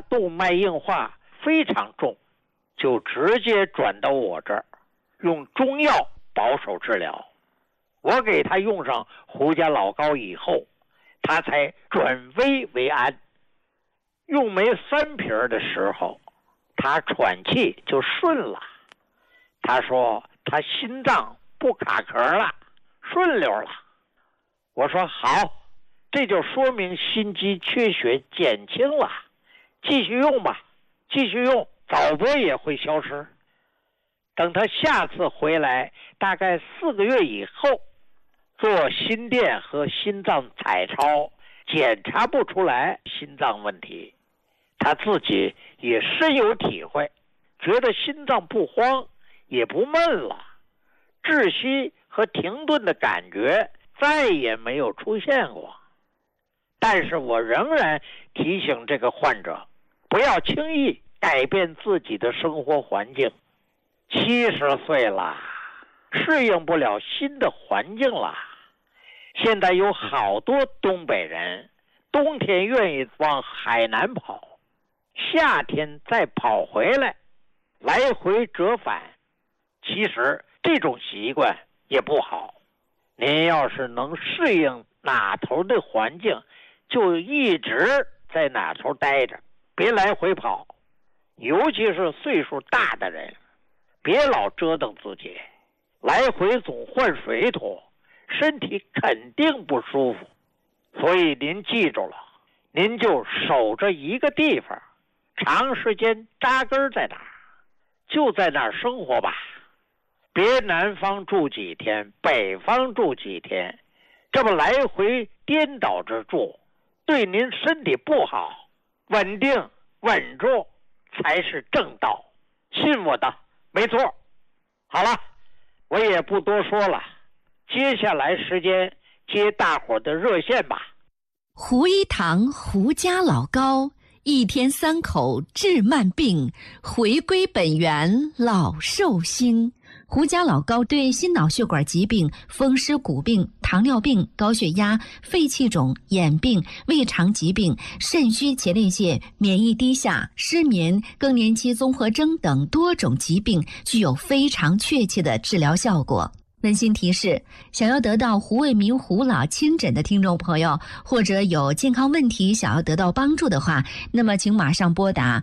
动脉硬化非常重，就直接转到我这儿，用中药保守治疗。我给他用上胡家老膏以后，他才转危为安。用没3瓶的时候，他喘气就顺了。他说他心脏不卡壳了，顺溜了。我说好，这就说明心肌缺血减轻了，继续用吧，继续用，早搏也会消失。等他下次回来，大概4个月以后，做心电和心脏彩超，检查不出来心脏问题。他自己也深有体会，觉得心脏不慌，也不闷了，窒息和停顿的感觉再也没有出现过。但是我仍然提醒这个患者，不要轻易改变自己的生活环境。70岁了，适应不了新的环境了。现在有好多东北人，冬天愿意往海南跑，夏天再跑回来，来回折返。其实这种习惯也不好。您要是能适应哪头的环境，就一直在哪头待着，别来回跑。尤其是岁数大的人，别老折腾自己，来回总换水土，身体肯定不舒服。所以您记住了，您就守着一个地方，长时间扎根在哪儿，就在那儿生活吧。别南方住几天，北方住几天，这么来回颠倒着住，对您身体不好。稳定稳住才是正道，信我的，没错。好了，我也不多说了，接下来时间接大伙的热线吧。 胡一堂胡家老膏，1天3口治慢病，回归本源老寿星。胡家老膏对心脑血管疾病、风湿骨病、糖尿病、高血压、肺气肿、眼病、胃肠疾病、肾虚前列腺、免疫低下、失眠、更年期综合征等多种疾病具有非常确切的治疗效果。温馨提示：想要得到胡卫民胡老亲诊的听众朋友，或者有健康问题想要得到帮助的话，那么请马上拨打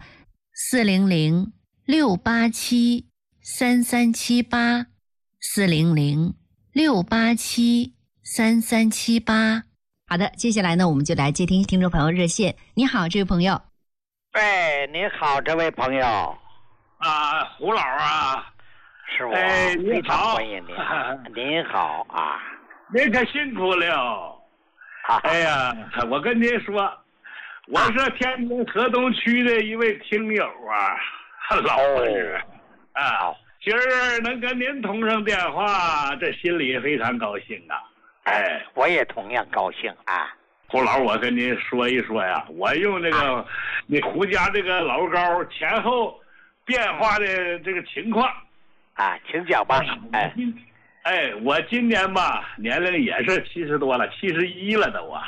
400-687-3378，400-687-3378。好的，接下来呢，我们就来接听听众朋友热线。你好，这位朋友。 哎，你好，这位朋友。 胡老啊。 是我， 非常欢迎您。您好啊， 您可辛苦了。哎呀，我跟您说，我是天津河东区的一位听友啊，老师啊，今儿能跟您通上电话，这心里非常高兴啊。哎， 我也同样高兴啊。 胡老，我跟您说一说呀，我用这个你胡家这个老膏前后变化的这个情况。 请讲吧。 我今年吧年龄也是70多了，71了都啊。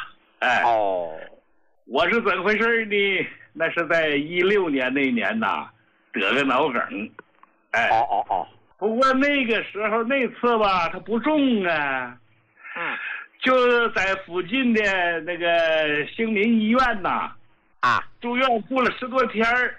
我是怎么回事呢？那是在16年那年呐，得个脑梗。不过那个时候那次吧，它不重啊。就在附近的那个兴民医院呐，住院住了10多天儿。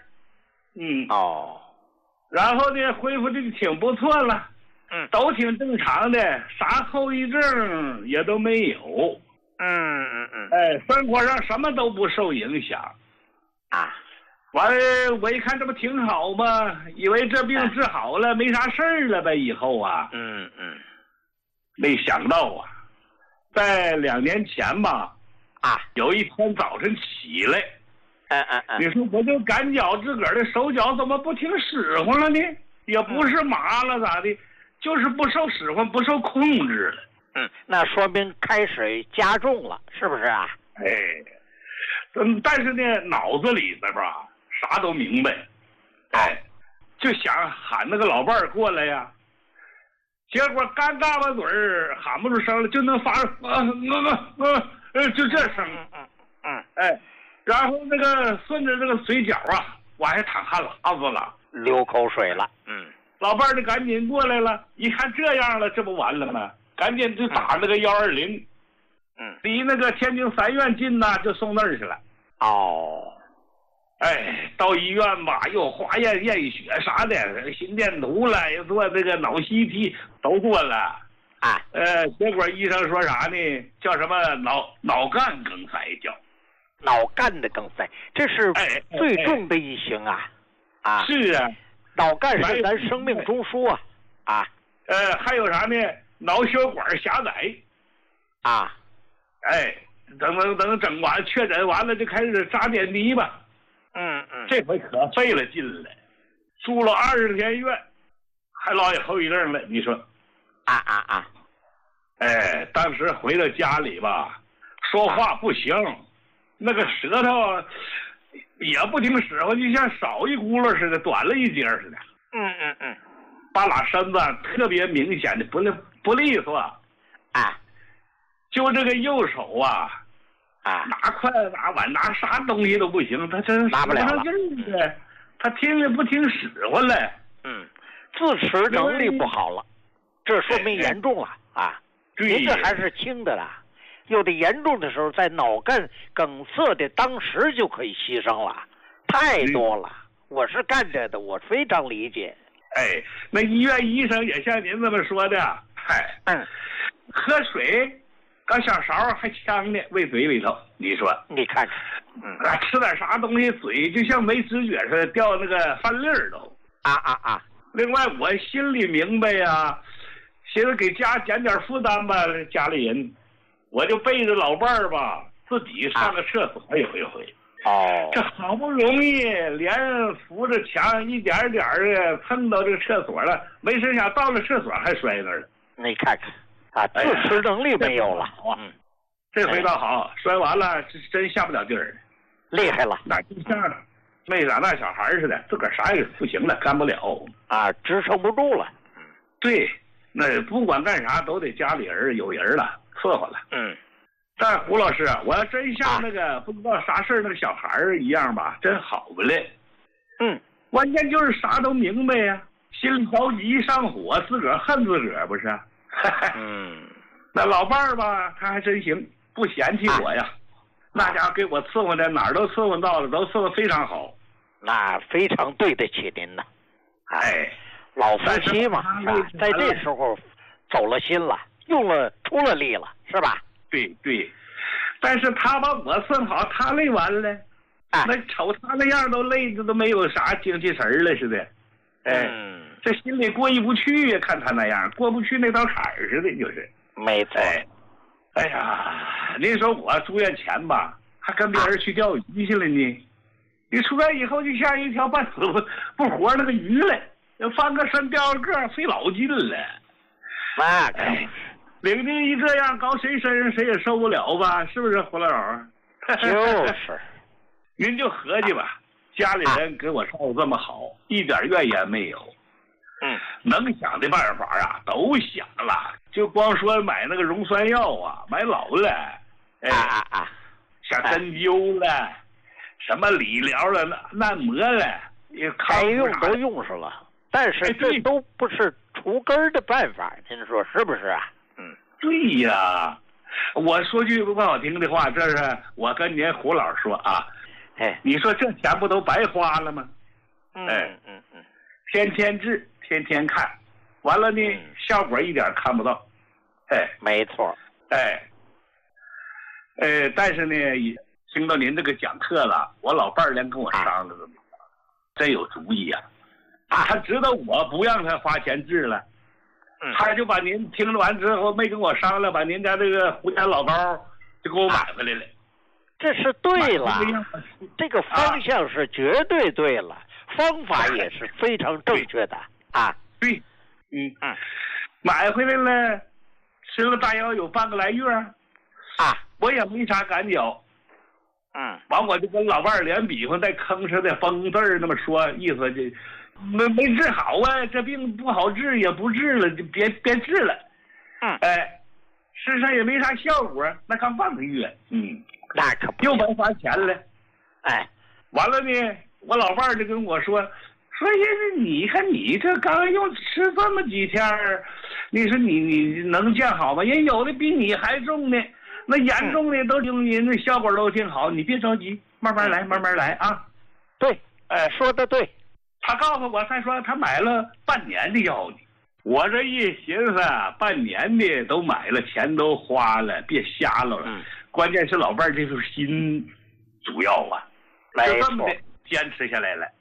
然后呢，恢复的挺不错了，都挺正常的，啥后遗症也都没有，生活上什么都不受影响，完了我一看这不挺好吗？以为这病治好了，没啥事儿了呗，以后啊，没想到啊，在2年前吧，有一天早晨起来。你说我就感觉自个儿的手脚怎么不挺使唤了呢？也不是麻了咋的，就是不受使唤，不受控制了。 那说明开始加重了，是不是啊？ 但是呢，脑子里边吧啥都明白，就想喊那个老伴儿过来呀。结果刚嘎巴嘴儿喊不出声了，就能发就这声。 然后那个顺着这个水饺啊，我还淌汗喇子了， 流口水了。 老伴儿就赶紧过来了，一看这样了，这不完了吗？赶紧就打那个120，离那个天津3院近呐，就送那儿去了。 哦， 哎，到医院吧，又化验血啥的，心电图了，又做这个脑 CT 都做了。结果医生说啥呢？叫什么脑干梗塞叫。 脑干的梗塞，这是最重的一型啊！ 是啊， 脑干是咱生命中枢啊！ 还有啥呢？脑血管狭窄。等整完确诊完了就开始扎点滴吧。这回可费了劲了，住了20天院，还落下后遗症了。你说？当时回到家里吧，说话不行。那个舌头也不听使唤，就像少一轱辘似的，短了一截似的。把拉身子特别明显的不利索。就这个右手拿筷子拿碗拿啥东西都不行，他真拿不了了。 他听也不听使唤了。 自持能力不好了，这说明严重了您这还是轻的啦。有的严重的时候，在脑干梗塞的当时就可以牺牲了，太多了。我是干这的，我非常理解。 那医院医生也像您这么说的。喝水，搁小勺还呛呢，喂嘴里头。你说， 你看看， 吃点啥东西，嘴就像没知觉似的，掉那个饭粒儿都。另外，我心里明白呀，寻思给家减点负担吧，家里人。我就背着老伴儿吧，自己上个厕所有一回。这好不容易连扶着墙一点点的蹭到这个厕所了，没成想到了厕所还摔那儿了。 你看看自持能力没有了。 这回倒好，摔完了真下不了地儿， 厉害了。 那就像没长大小孩似的，自个儿啥也不行了，干不了支撑不住了。 对，那不管干啥都得家里人有人了。伺候了。但胡老师，我要真像那个不知道啥事那个小孩一样吧，真好不嘞。关键就是啥都明白呀，心里着急一上火，自个儿恨自个儿不是？那老伴儿吧，他还真行，不嫌弃我呀。那家伙给我伺候的哪儿都伺候到了，都伺候非常好。 那非常对得起您呢。老夫妻嘛，在这时候走了心了。出了力了，是吧？ 对，但是他把我伺候好，他累完了。那瞅他那样都累的都没有啥精气神了似的。这心里过意不去呀，看他那样过不去那道坎儿似的，就是。 没错。 哎呀，您说我住院前吧，还跟别人去钓鱼去了呢。你出院以后就像一条半死不活那个鱼了，翻个身掉个个，费老劲了。领着一这样搞谁身上谁也受不了吧？是不是胡老师？ 就是， 您就合计吧，家里人给我照顾这么好，一点怨言没有。能想的办法都想了，就光说买那个溶栓药买老了。像针灸了，什么理疗了、按摩了， 该用都用上了，但是这都不是除根的办法，您说是不是？ 对呀，我说句不好听的话，这是我跟您胡老说你说这钱不都白花了吗？天天治，天天看，完了呢，效果一点看不到。 没错。 但是呢，听到您这个讲课了，我老伴儿连跟我商量了，真有主意呀。他知道我不让他花钱治了。他就把您听完之后没跟我商量，把您家这个胡家老高就给我买回来了。 这是对了，这个方向是绝对对了，方法也是非常正确的对，买回来了，吃了大约有半个来月我也没啥感觉。完我就跟老伴儿连比划，带吭哧的崩字儿那么说，意思就。没治好这病不好治，也不治了，就别治了。身上也没啥效果，那刚半个月， 那可不又白花钱了。 完了呢，我老伴儿就跟我说你看你这刚用吃这么几天，你说你能见好吗？人有的比你还重呢，那严重的都用人的效果都挺好，你别着急，慢慢来，慢慢来啊。 对，说的对。 他告诉我，他说他买了半年的药呢。我这一寻思，半年的都买了，钱都花了，别瞎了。关键是老伴儿这份心主要啊，就这么的坚持下来了。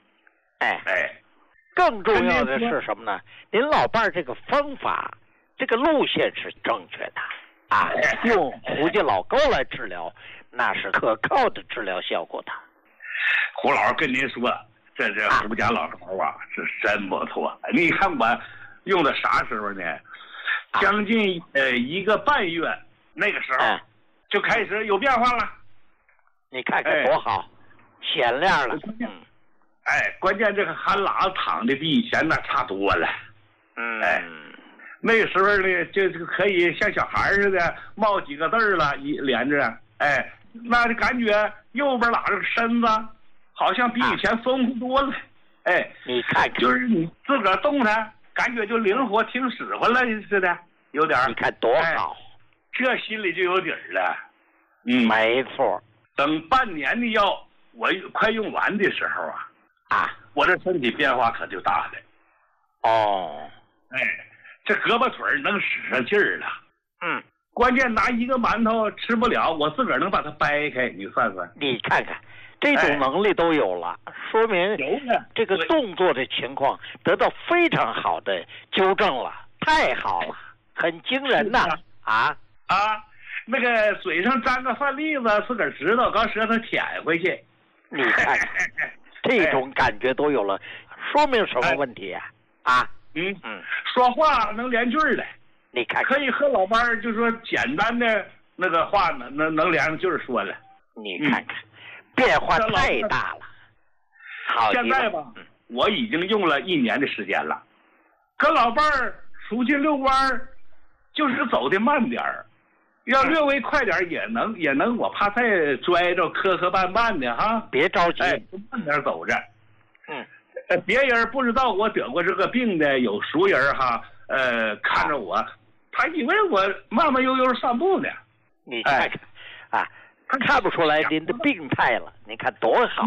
更重要的是什么呢？您老伴儿这个方法，这个路线是正确的啊，用胡家老高来治疗，那是可靠的治疗效果的。 胡老师跟您说，这胡家老高啊，是真不错。你看我用的啥时候呢？将近1个半月，那个时候就开始有变化了。 你看看多好，显亮了。 关键这个韩喇子躺的比以前那差多了。那时候呢，就可以像小孩似的冒几个字了，连着。那就感觉右边喇子身子好像比以前丰富多了。 你看， 就是你自个儿动它，感觉就灵活，挺使唤了似的，有点。 你看多好， 这心里就有底儿了。 没错。 等半年的药我快用完的时候我这身体变化可就大了。这胳膊腿能使上劲儿了。关键拿一个馒头吃不了，我自个儿能把它掰开，你算算。 你看看，这种能力都有了，说明这个动作的情况得到非常好的纠正了，太好了，很惊人呐！ 那个嘴上沾个饭粒子，自个儿知道，刚舌头舔回去。 你看看，这种感觉都有了，说明什么问题呀？说话能连句儿的。 你看， 可以和老伴儿就说简单的那个话能连上句儿说了。 你看看，变化太大了。好， 现在吧，我已经用了1年的时间了，跟老伴儿出去遛弯儿，就是走的慢点儿。要略微快点也能，我怕再拽着磕绊绊的哈。 别着急， 慢点走着。别人不知道我得过这个病的，有熟人看着我，他以为我慢慢悠悠散步呢。 你看看他看不出来您的病态了，你看多好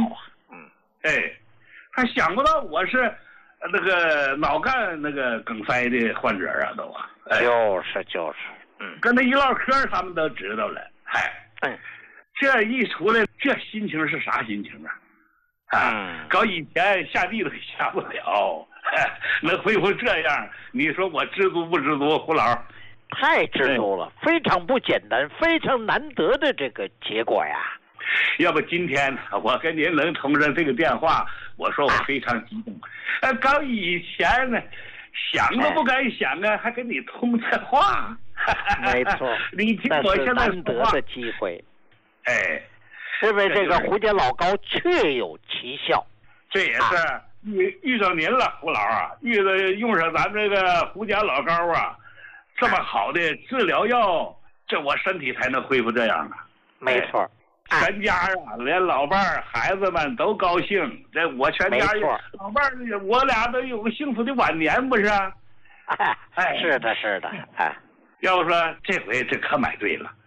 他想不到我是那个脑干那个梗塞的患者都就是。 跟他一唠嗑，他们都知道了。这一出来，这心情是啥心情搞以前下地都下不了，能恢复这样，你说我知足不知足？胡老太知足了，非常不简单，非常难得的这个结果呀。 要不今天我跟您能通上这个电话，我说我非常激动。刚以前呢，想都不敢想还跟你通这话。 没错， 你听我现在难得的机会。因为这个胡家老高确有奇效。 这也是遇到您了，胡老用上咱这个胡家老高这么好的治疗药，这我身体才能恢复这样没错。 全家连老伴儿孩子们都高兴，这我全家老伴儿我俩都有个幸福的晚年，不是是的要不说这回这可买对了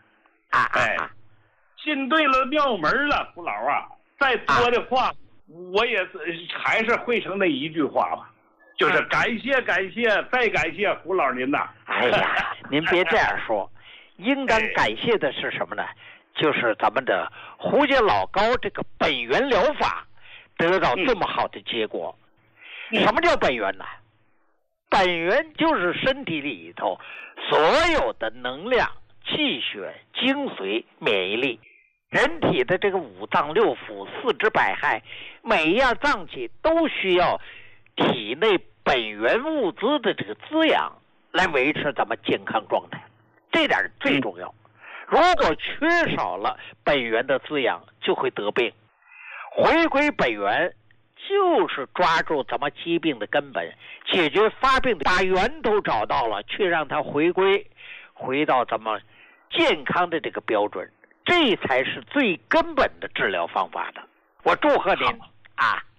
进对了庙门了，胡老再多的话我也还是汇成那一句话吧，就是感谢再感谢胡老您呐。 您别这样说，应当感谢的是什么呢？就是咱们的胡家老高这个本源疗法得到这么好的结果。什么叫本源呢？本源就是身体里头所有的能量、气血、精髓、免疫力。人体的这个5脏6腑、4肢百骸，每一样脏器都需要体内本源物资的这个滋养来维持咱们健康状态，这点最重要。如果缺少了本源的滋养，就会得病。回归本源就是抓住咱们疾病的根本，解决发病的，把源头找到了，却让它回到咱们健康的这个标准，这才是最根本的治疗方法的。 我祝贺您啊。